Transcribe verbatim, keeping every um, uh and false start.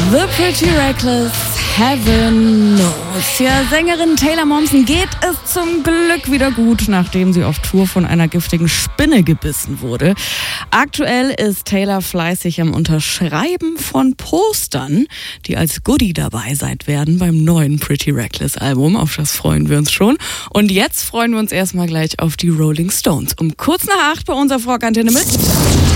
The Pretty Reckless, Heaven Knows. Ja, Sängerin Taylor Momsen geht es zum Glück wieder gut, nachdem sie auf Tour von einer giftigen Spinne gebissen wurde. Aktuell ist Taylor fleißig am Unterschreiben von Postern, die als Goodie dabei sein werden beim neuen Pretty Reckless Album. Auf das freuen wir uns schon. Und jetzt freuen wir uns erstmal gleich auf die Rolling Stones. Um kurz nach acht bei unserer Frog-Antenne mit